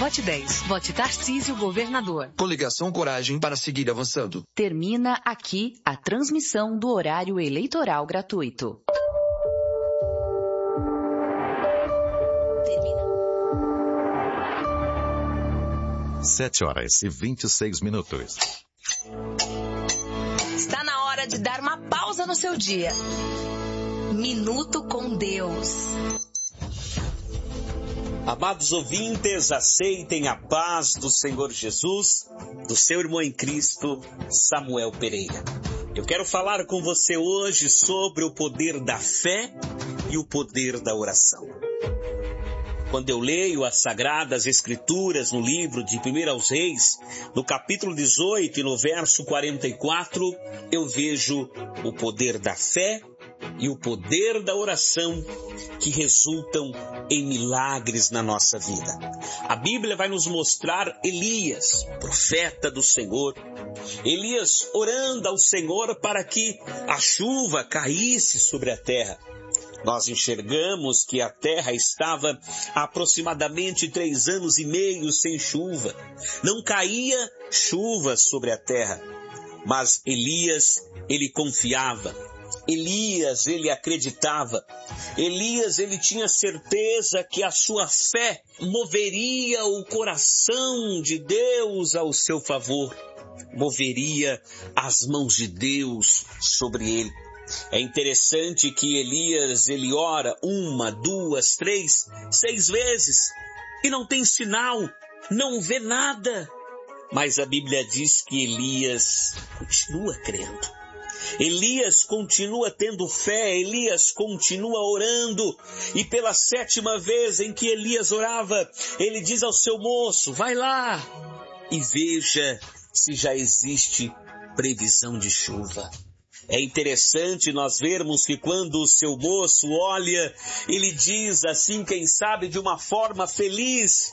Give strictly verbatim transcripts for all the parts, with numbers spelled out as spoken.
Vote dez. Vote Tarcísio Governador. Coligação Coragem para seguir avançando. Termina aqui a transmissão do horário eleitoral gratuito. Sete horas e vinte e seis minutos. Está na hora de dar uma pausa no seu dia. Minuto com Deus. Amados ouvintes, aceitem a paz do Senhor Jesus, do seu irmão em Cristo, Samuel Pereira. Eu quero falar com você hoje sobre o poder da fé e o poder da oração. Quando eu leio as Sagradas Escrituras no livro de primeiro aos Reis, no capítulo dezoito e no verso quarenta e quatro, eu vejo o poder da fé e o poder da oração que resultam em milagres na nossa vida. A Bíblia vai nos mostrar Elias, profeta do Senhor. Elias orando ao Senhor para que a chuva caísse sobre a terra. Nós enxergamos que a terra estava há aproximadamente três anos e meio sem chuva. Não caía chuva sobre a terra. Mas Elias, ele confiava. Elias, ele acreditava. Elias, ele tinha certeza que a sua fé moveria o coração de Deus ao seu favor. Moveria as mãos de Deus sobre ele. É interessante que Elias, ele ora uma, duas, três, seis vezes e não tem sinal, não vê nada. Mas a Bíblia diz que Elias continua crendo. Elias continua tendo fé, Elias continua orando. E pela sétima vez em que Elias orava, ele diz ao seu moço, vai lá e veja se já existe previsão de chuva. É interessante nós vermos que quando o seu moço olha, ele diz assim, quem sabe de uma forma feliz,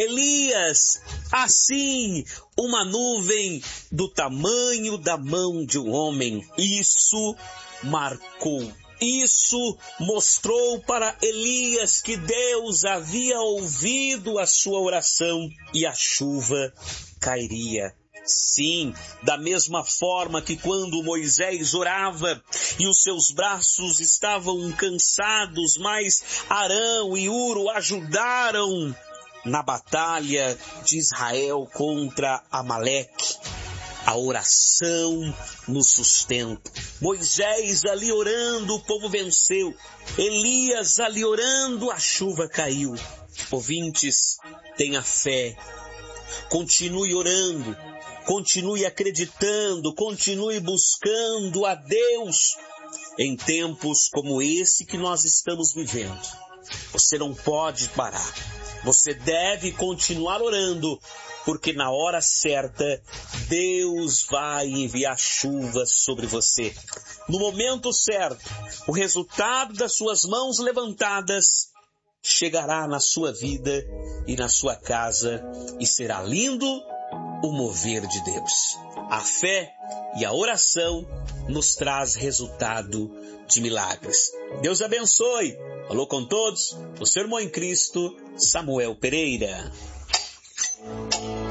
Elias, assim, uma nuvem do tamanho da mão de um homem. Isso marcou. Isso mostrou para Elias que Deus havia ouvido a sua oração e a chuva cairia. Sim, da mesma forma que quando Moisés orava e os seus braços estavam cansados, mas Arão e Hur o ajudaram na batalha de Israel contra Amaleque. A oração nos sustenta. Moisés ali orando, o povo venceu. Elias ali orando, a chuva caiu. Ouvintes, tenha fé. Continue orando. Continue acreditando, continue buscando a Deus em tempos como esse que nós estamos vivendo. Você não pode parar. Você deve continuar orando, porque na hora certa, Deus vai enviar chuva sobre você. No momento certo, o resultado das suas mãos levantadas chegará na sua vida e na sua casa e será lindo o mover de Deus. A fé e a oração nos traz resultado de milagres. Deus abençoe. Falou com todos, o seu irmão em Cristo, Samuel Pereira.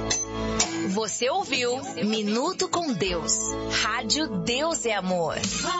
Você ouviu Minuto com Deus. Rádio Deus é Amor.